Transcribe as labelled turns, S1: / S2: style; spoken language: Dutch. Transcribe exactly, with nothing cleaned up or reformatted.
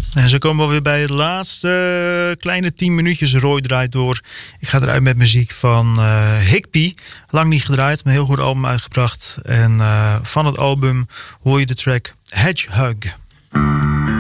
S1: En zo komen we weer bij het laatste kleine tien minuutjes. Roy draait door. Ik ga eruit met muziek van uh, Higby. Lang niet gedraaid, maar een heel goed album uitgebracht. En uh, van het album hoor je de track Hedgehog.